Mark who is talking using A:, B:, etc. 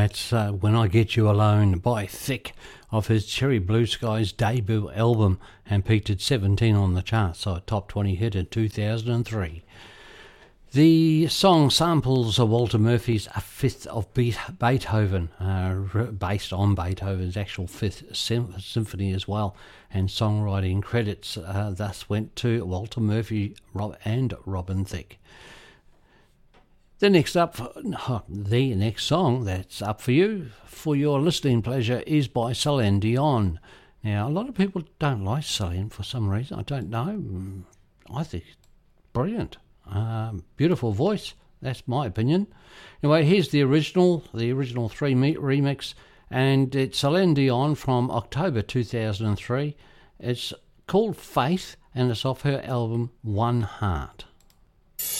A: That's When I Get You Alone by Thick off his Cherry Blue Skies debut album, and peaked at 17 on the charts, so a top 20 hit in 2003. The song samples Walter Murphy's A Fifth of Beethoven, based on Beethoven's actual Fifth Symphony as well, and songwriting credits thus went to Walter Murphy and Robin Thicke. The next song that's up for you, for your listening pleasure, is by Celine Dion. Now, a lot of people don't like Celine for some reason. I don't know. I think it's brilliant. Beautiful voice. That's my opinion. Anyway, here's the original 3-meet remix, and it's Celine Dion from October 2003. It's called Faith, and it's off her album One Heart.